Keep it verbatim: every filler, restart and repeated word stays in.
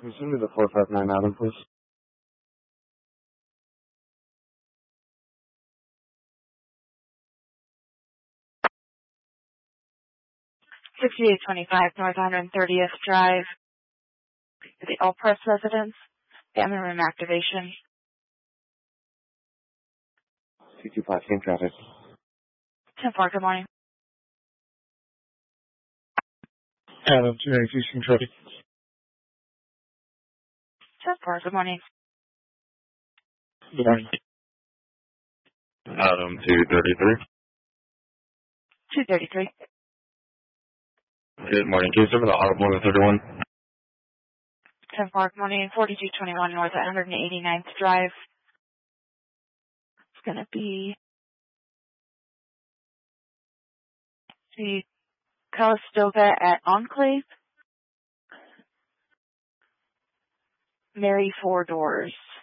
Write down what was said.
Send me the four five nine Adam, please. sixty-eight twenty-five North one hundred thirtieth Drive, the All Press residence, family room activation. C two five, same traffic. ten four, good morning. Adam, two ninety-two, same traffic. ten four, good morning. Good morning. Adam, two thirty-three. two thirty-three. Good morning. Can you serve the Audible one thirty-one? ten four, good morning. forty-two twenty-one North one hundred eighty-ninth Drive. It's going to be the Calistoga at Enclave. Mary Four Doors.